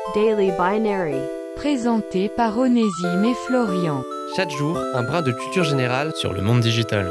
Daily Binary. Présenté par Onésime et Florian. Chaque jour, un brin de culture générale sur le monde digital.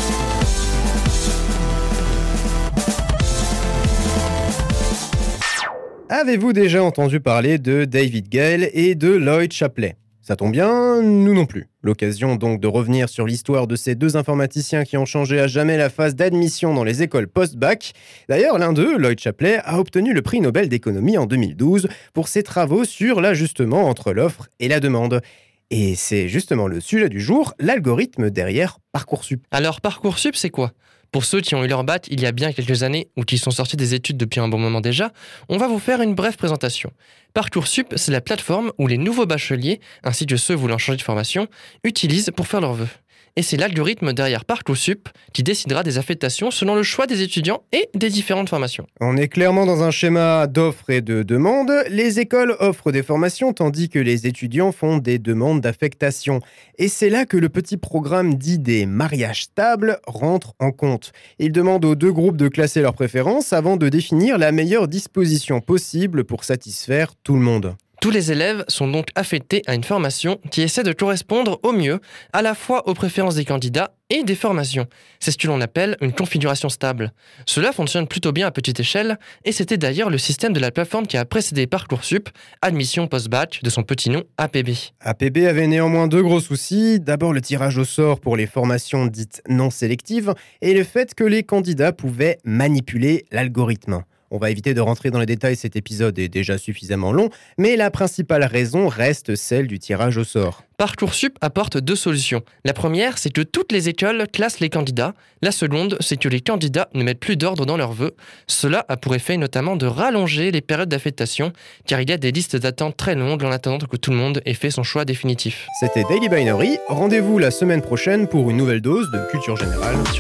Avez-vous déjà entendu parler de David Gale et de Lloyd Shapley ? Ça tombe bien, nous non plus. L'occasion donc de revenir sur l'histoire de ces deux informaticiens qui ont changé à jamais la phase d'admission dans les écoles post-bac. D'ailleurs, l'un d'eux, Lloyd Shapley, a obtenu le prix Nobel d'économie en 2012 pour ses travaux sur l'ajustement entre l'offre et la demande. Et c'est justement le sujet du jour, l'algorithme derrière Parcoursup. Alors Parcoursup, c'est quoi ? Pour ceux qui ont eu leur bac il y a bien quelques années ou qui sont sortis des études depuis un bon moment déjà, on va vous faire une brève présentation. Parcoursup, c'est la plateforme où les nouveaux bacheliers, ainsi que ceux voulant changer de formation, utilisent pour faire leurs vœux. Et c'est l'algorithme derrière Parcoursup qui décidera des affectations selon le choix des étudiants et des différentes formations. On est clairement dans un schéma d'offres et de demandes. Les écoles offrent des formations tandis que les étudiants font des demandes d'affectation. Et c'est là que le petit programme dit des mariages stables rentre en compte. Il demande aux deux groupes de classer leurs préférences avant de définir la meilleure disposition possible pour satisfaire tout le monde. Tous les élèves sont donc affectés à une formation qui essaie de correspondre au mieux à la fois aux préférences des candidats et des formations. C'est ce que l'on appelle une configuration stable. Cela fonctionne plutôt bien à petite échelle et c'était d'ailleurs le système de la plateforme qui a précédé Parcoursup, Admission Post-Bac, de son petit nom APB. APB avait néanmoins deux gros soucis. D'abord le tirage au sort pour les formations dites non sélectives et le fait que les candidats pouvaient manipuler l'algorithme. On va éviter de rentrer dans les détails, cet épisode est déjà suffisamment long, mais la principale raison reste celle du tirage au sort. Parcoursup apporte deux solutions. La première, c'est que toutes les écoles classent les candidats. La seconde, c'est que les candidats ne mettent plus d'ordre dans leurs vœux. Cela a pour effet notamment de rallonger les périodes d'affectation, car il y a des listes d'attente très longues en attendant que tout le monde ait fait son choix définitif. C'était Daily Binary. Rendez-vous la semaine prochaine pour une nouvelle dose de culture générale sur